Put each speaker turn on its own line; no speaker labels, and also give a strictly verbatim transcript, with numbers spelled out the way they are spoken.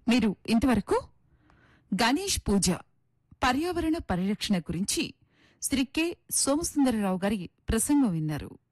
మీరు ఇంతవరకు గణేష్ పూజ పర్యావరణ పరిరక్షణ గురించి శ్రీ కె సోమసుందరరావు గారి ప్రసంగం విన్నారు.